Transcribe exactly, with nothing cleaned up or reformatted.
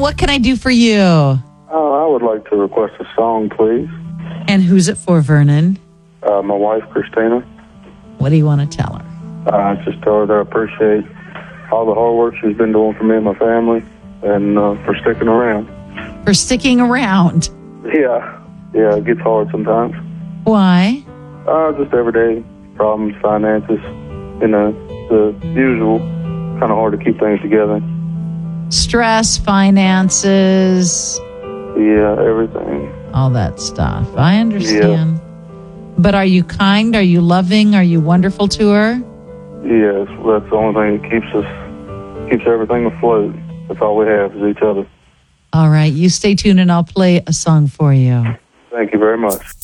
what can I do for you? Uh, I would like to request a song, please. And who's it for, Vernon? Uh, my wife, Christina. What do you want to tell her? I uh, just tell her that I appreciate all the hard work she's been doing for me and my family, and uh, for sticking around. For sticking around? Yeah. Yeah, it gets hard sometimes. Why? Uh, just everyday problems, finances, you know, the usual. Kind of hard to keep things together. Stress, finances. Yeah, everything. All that stuff. I understand. Yeah. But are you kind? Are you loving? Are you wonderful to her? Yes, that's the only thing that keeps us, keeps everything afloat. That's all we have is each other. All right, you stay tuned and I'll play a song for you. Thank you very much.